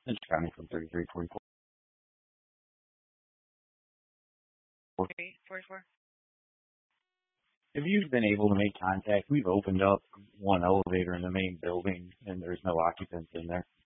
It's Connie from 3344. 344. Have you been able to make contact? We've opened up one elevator in the main building, and there's no occupants in there.